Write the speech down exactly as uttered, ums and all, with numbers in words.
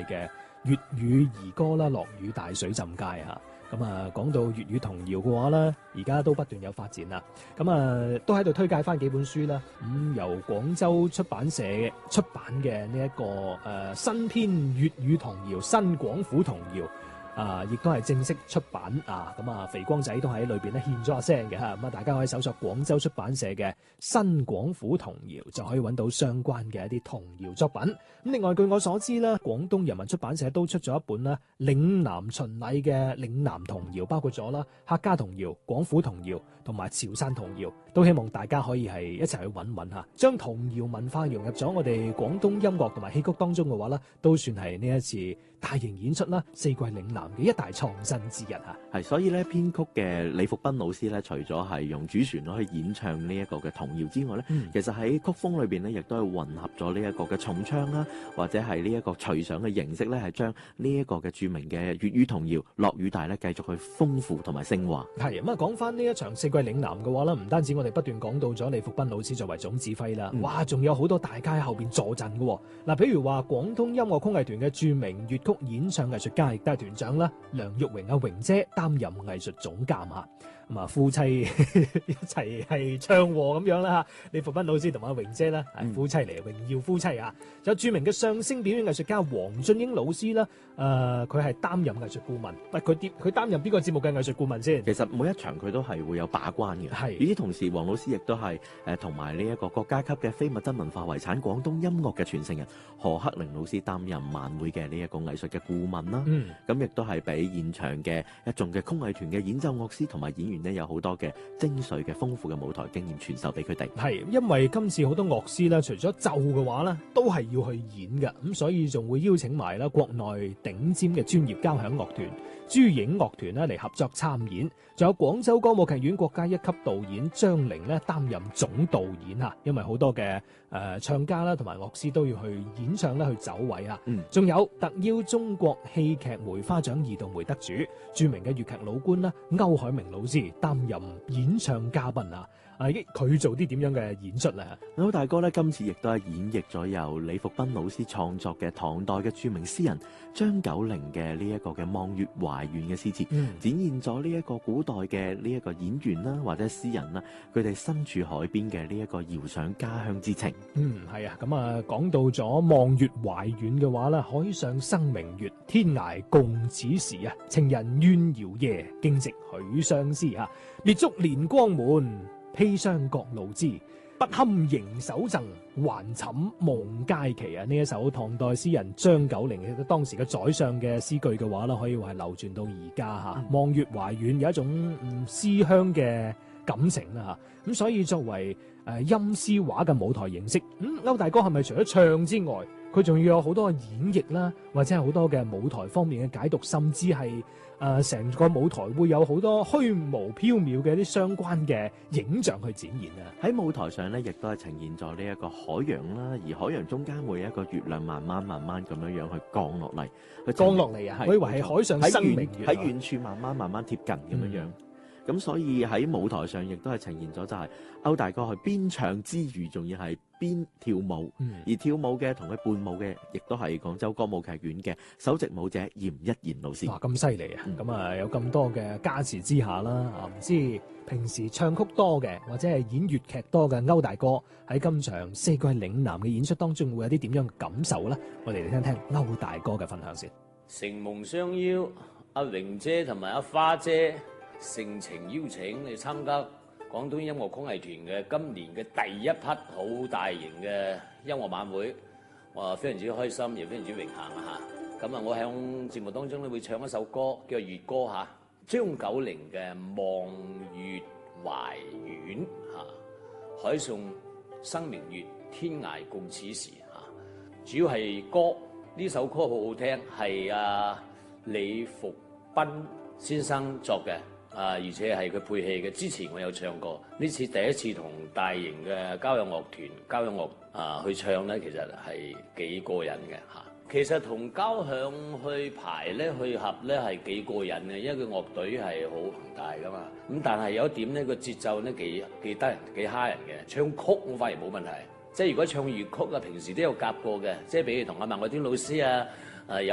哋嘅粵語兒歌啦，落雨大水浸街嚇。咁啊，講到粵語童謠嘅話咧，而家都不斷有發展啦。咁啊，都喺度推介翻幾本書啦。咁、嗯、由廣州出版社出版嘅呢一個誒、呃、新篇粵語童謠《新廣府童謠》。啊，亦都係正式出版啊！咁啊，肥光仔都喺裏邊咧獻咗下聲嘅嚇，咁啊，大家可以搜索廣州出版社嘅《新廣府童謠》，就可以揾到相關嘅一啲童謠作品。咁另外據我所知啦，廣東人民出版社都出咗一本啦，嶺南巡禮嘅嶺南童謠，包括咗啦客家童謠、廣府童謠同埋潮汕童謠，都希望大家可以係一齊去揾揾嚇，將童謠文化融入咗我哋廣東音樂同埋戲曲當中嘅話咧，都算係呢一次大型演出啦，四季嶺南嘅一大創新之一嚇。 係，所以咧編曲嘅李福斌老師咧，除咗係用主旋律去演唱呢一個嘅童謠之外咧，嗯、其實喺曲風裏邊咧，亦都係混合咗呢一個嘅重唱啦，或者係呢一個隨想嘅形式咧，係將呢一個嘅著名嘅粵語童謠《落雨大》咧，繼續去豐富同埋升華。 係咁啊，講翻呢一場四季嶺南嘅話咧，唔單止我哋不斷講到咗李福斌老師作為總指揮啦，嗯、哇，仲有好多大家喺後邊助陣嘅。嗱，譬如話廣東音樂曲藝團嘅著名粵曲演唱藝術家，亦都係團長啦，梁玉榮阿榮姐擔任藝術總監嚇。咁啊，夫妻一齊係唱和咁樣啦嚇，李福斌老師同阿榮姐啦，係夫妻嚟，榮耀夫妻啊！仲有著名嘅相聲表演藝術家黃俊英老師啦，誒佢係擔任藝術顧問，唔係佢啲佢擔任邊個節目嘅藝術顧問先？ 其實每一場佢都係會有把關嘅。係，與此同時，黃老師亦都係誒同埋呢一個國家級嘅非物質文化遺產廣東音樂嘅傳承人何克玲老師擔任晚會嘅呢一個藝術嘅顧問啦。嗯，咁亦都係俾現場嘅一眾嘅曲藝團嘅演奏樂師同埋演員呢，有好多嘅精髓嘅豐富嘅舞台經驗傳授俾佢哋。係，因為今次好多樂師咧，除咗奏嘅話咧，都係要去演嘅，咁所以仲會邀請埋啦國內頂尖嘅專業交響樂團、珠影樂團咧嚟合作參演，仲有廣州歌舞劇院國家一級導演張玲咧擔任總導演嚇，因為好多嘅誒、呃、唱家啦同埋樂師都要去演唱咧去走位啊。嗯，仲有特邀中國戲劇梅花獎二度梅得主、著名嘅粵劇老倌啦歐海明老師擔任演唱嘉賓啊！啊，佢做啲點樣嘅演出咧？ 歐大哥咧今次亦都係演繹咗由李福斌老師創作嘅唐代嘅著名詩人張九齡嘅呢一個嘅望月懷遠嘅詩詞，嗯、展現咗呢一個古代嘅呢一個演員啦或者詩人啦，佢哋身處海邊嘅呢一個遙想家鄉之情。 嗯，係啊，咁啊講到咗望月懷遠嘅話咧，海上生明月，天涯共此時啊！情人怨遙夜，竟夕許相思啊！列燭連光門，披霜各路枝，不堪盈手贈，還寢夢佳期啊！呢一首唐代詩人張九齡嘅當時嘅宰相嘅詩句嘅話咧，可以話係流傳到而家嚇。望月懷遠有一種嗯思鄉嘅感情啦嚇，咁所以作為誒音詩畫嘅舞台形式，咁歐大哥係咪除咗唱之外，佢仲要有好多演繹啦，或者係好多嘅舞台方面嘅解讀，甚至係誒成個舞台會有好多虛無縹緲嘅一啲相關嘅影像去展現啊！ 喺舞台上咧，亦都係呈現咗呢一個海洋啦，而海洋中間會有一個月亮慢慢慢慢咁樣樣去降落嚟，去降落嚟啊！我以為係海上生明月喺遠處慢慢慢慢貼近咁樣樣。嗯咁所以喺舞台上亦都係呈現咗，就係歐大哥係邊唱之餘，仲要係邊跳舞，嗯、而跳舞嘅同佢伴舞嘅，亦都係廣州歌舞劇院嘅首席舞者嚴一賢老師。 哇，咁犀利啊！咁啊、嗯、有咁多嘅加持之下啦，啊唔知平時唱曲多嘅或者係演粵劇多嘅歐大哥喺今場四季嶺南嘅演出當中會有啲點樣嘅感受咧？我哋嚟聽聽歐大哥嘅分享先。 承蒙相邀，阿榮姐同埋阿花姐盛情邀請你參加廣東音樂曲藝團嘅今年嘅第一批好大型嘅音樂晚會，我非常之開心，亦非常之榮幸啊！嚇，咁啊，我喺節目當中咧會唱一首歌，叫做粵歌嚇，張九齡嘅《望月懷遠》嚇，海上生明月，天涯共此時嚇。主要係歌，呢首歌好好聽，係啊李福斌先生作嘅。啊！而且係佢配戲嘅，之前我有唱過，呢次第一次同大型嘅交響樂團、交響樂啊去唱咧，其實係幾過癮嘅嚇。其實同交響去排咧、去合咧係幾過癮嘅，因為佢樂隊係好龐大噶嘛。咁但係有一點咧，個節奏咧幾幾得人、幾蝦人嘅。唱曲我反而冇問題，即係如果唱粵曲啊，平時都有夾過嘅，即係比如同阿麥愛端老師啊，誒、呃、有。